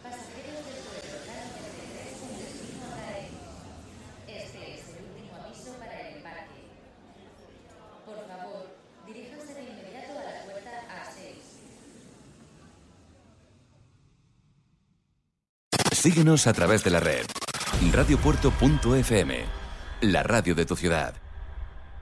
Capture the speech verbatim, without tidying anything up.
Pasajeros del vuelo Lano treinta y tres con destino a Jaén. Este es el último aviso para el embarque. Por favor, diríjanse de inmediato a la puerta A seis. Síguenos a través de la red. radiopuerto punto f m, la radio de tu ciudad.